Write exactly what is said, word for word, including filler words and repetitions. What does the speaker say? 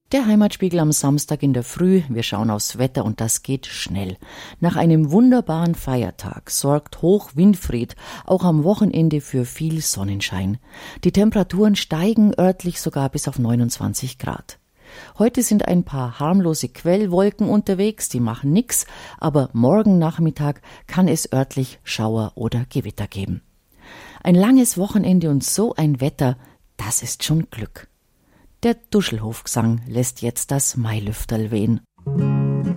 Der Heimatspiegel am Samstag in der Früh. Wir schauen aufs Wetter und das geht schnell. Nach einem wunderbaren Feiertag sorgt Hoch-Winfried auch am Wochenende für viel Sonnenschein. Die Temperaturen steigen örtlich sogar bis auf neunundzwanzig Grad. Heute sind ein paar harmlose Quellwolken unterwegs, die machen nix, aber morgen Nachmittag kann es örtlich Schauer oder Gewitter geben. Ein langes Wochenende und so ein Wetter, das ist schon Glück. Der Duschelhofgesang lässt jetzt das Mailüfterl wehen.